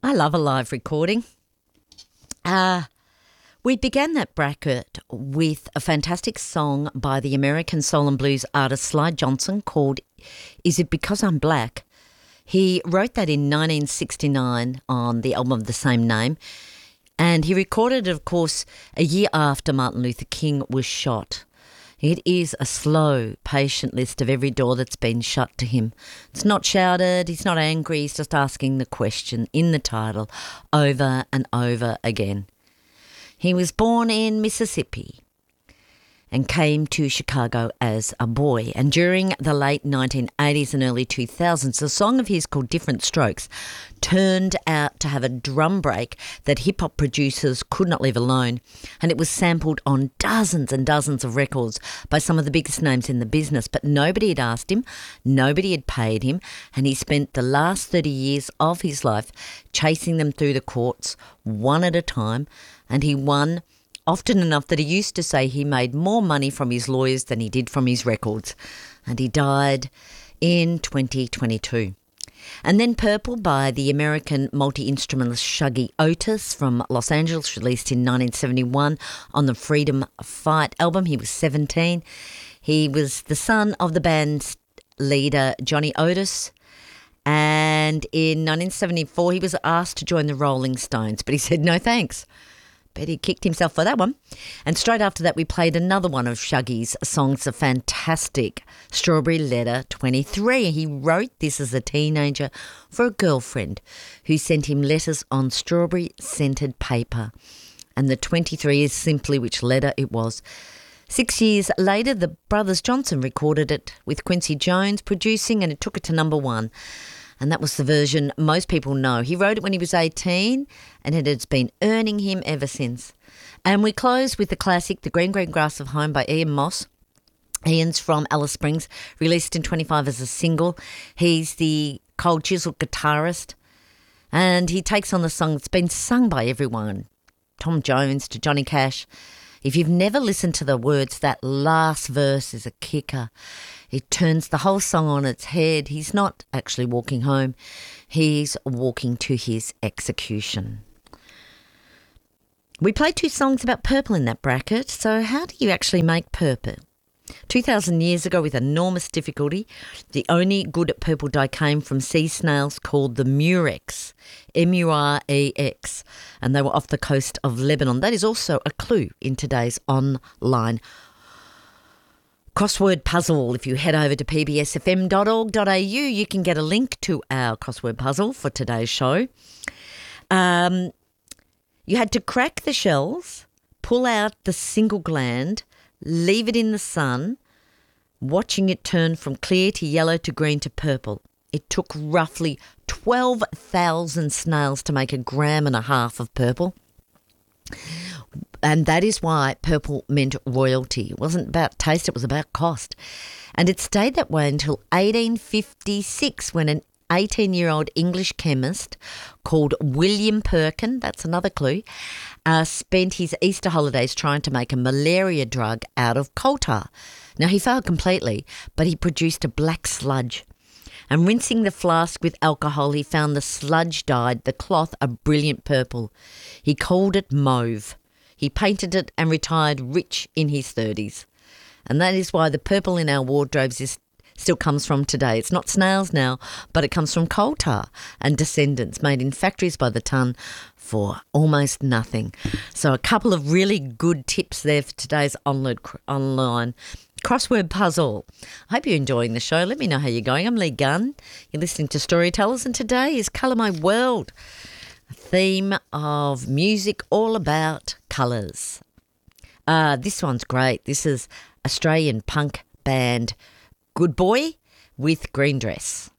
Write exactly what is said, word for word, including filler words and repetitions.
I love a live recording. Uh, we began that bracket with a fantastic song by the American soul and blues artist Sly Johnson called Is It Because I'm Black? He wrote that in nineteen sixty-nine on the album of the same name, and he recorded it, of course, a year after Martin Luther King was shot. It is a slow, patient list of every door that's been shut to him. It's not shouted, he's not angry, he's just asking the question in the title over and over again. He was born in Mississippi and came to Chicago as a boy. And during the late nineteen eighties and early two thousands, a song of his called Different Strokes turned out to have a drum break that hip-hop producers could not leave alone. And it was sampled on dozens and dozens of records by some of the biggest names in the business. But nobody had asked him, nobody had paid him, and he spent the last thirty years of his life chasing them through the courts, one at a time, and he won often enough that he used to say he made more money from his lawyers than he did from his records. And he died in twenty twenty-two. And then Purple by the American multi-instrumentalist Shuggie Otis from Los Angeles, released in nineteen seventy-one on the Freedom Fight album. He was seventeen. He was the son of the band's leader, Johnny Otis. And in nineteen seventy-four, he was asked to join the Rolling Stones, but he said no thanks. Bet he kicked himself for that one. And straight after that, we played another one of Shuggie's songs, a fantastic Strawberry Letter twenty-three. He wrote this as a teenager for a girlfriend who sent him letters on strawberry-scented paper. And the twenty-three is simply which letter it was. Six years later, the Brothers Johnson recorded it with Quincy Jones producing, and it took it to number one. And that was the version most people know. He wrote it when he was eighteen, and it has been earning him ever since. And we close with the classic, The Green Green Grass of Home by Ian Moss. Ian's from Alice Springs, released in twenty-five as a single. He's the cold chiseled guitarist, and he takes on the song that's been sung by everyone, Tom Jones to Johnny Cash. If you've never listened to the words, that last verse is a kicker. It turns the whole song on its head. He's not actually walking home. He's walking to his execution. We played two songs about purple in that bracket. So how do you actually make purple? two thousand years ago, with enormous difficulty, the only good purple dye came from sea snails called the murex, M U R E X, and they were off the coast of Lebanon. That is also a clue in today's online crossword puzzle. If you head over to p b s f m dot org dot a u, you can get a link to our crossword puzzle for today's show. Um, you had to crack the shells, pull out the single gland, leave it in the sun, watching it turn from clear to yellow to green to purple. It took roughly twelve thousand snails to make a gram and a half of purple. And that is why purple meant royalty. It wasn't about taste, it was about cost. And it stayed that way until eighteen fifty-six, when an eighteen-year-old English chemist called William Perkin, that's another clue, uh, spent his Easter holidays trying to make a malaria drug out of coal tar. Now, he failed completely, but he produced a black sludge. And rinsing the flask with alcohol, he found the sludge dyed the cloth a brilliant purple. He called it mauve. He painted it and retired rich in his thirties. And that is why the purple in our wardrobes is still comes from today. It's not snails now, but it comes from coal tar and descendants made in factories by the ton for almost nothing. So a couple of really good tips there for today's online online crossword puzzle. I hope you're enjoying the show. Let me know how you're going. I'm Lee Gunn. You're listening to Storytellers, and today is Colour My World, a theme of music all about colours. Uh, this one's great. This is Australian punk band Good Boy with Green Dress.